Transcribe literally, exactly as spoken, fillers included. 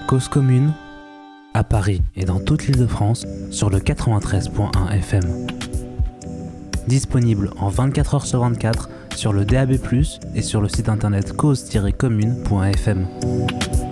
Cause commune, à Paris et dans toute l'Île-de-France sur le quatre-vingt-treize point un F M. Disponible en vingt-quatre heures sur vingt-quatre sur le D A B plus, et sur le site internet cause tiret commune point F M.